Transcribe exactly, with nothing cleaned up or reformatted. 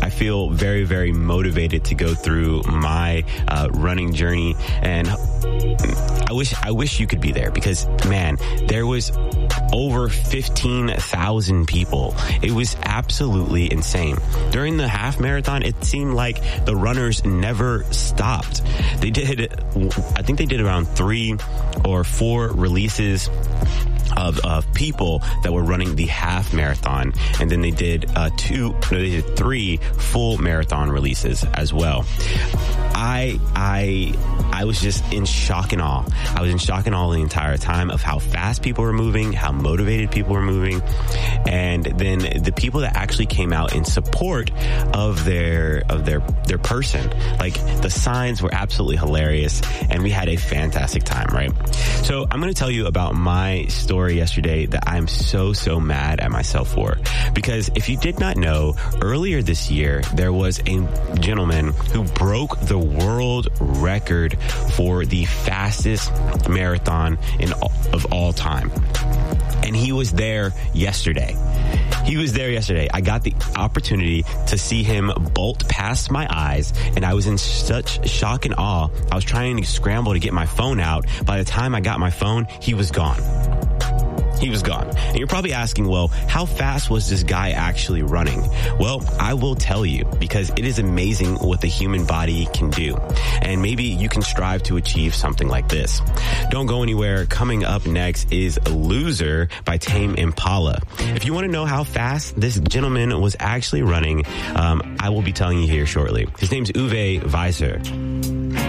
I feel very, very motivated to go through my uh, running journey, and I wish I wish you could be there because, man, there was over fifteen thousand people. It was absolutely insane. During the half marathon, it seemed like the runners never stopped. They did, I think they did around three or four releases Of, of people that were running the half marathon, and then they did uh, two, no, they did three full marathon releases as well. I I I was just in shock and awe. I was in shock and awe the entire time of how fast people were moving, how motivated people were moving, and then the people that actually came out in support of their of their their person. Like, the signs were absolutely hilarious, and we had a fantastic time, right? So I'm going to tell you about my story yesterday that I'm so, so mad at myself for. Because if you did not know, earlier this year, there was a gentleman who broke the world record for the fastest marathon in all, of all time. And he was there yesterday. He was there yesterday. I got the opportunity to see him bolt past my eyes, and I was in such shock and awe. I was trying to scramble to get my phone out. By the time I got my phone, he was gone. He was gone. And you're probably asking, well, how fast was this guy actually running? Well, I will tell you, because it is amazing what the human body can do. And maybe you can strive to achieve something like this. Don't go anywhere. Coming up next is Loser by Tame Impala. If you want to know how fast this gentleman was actually running, um, I will be telling you here shortly. His name's Uwe Weiser.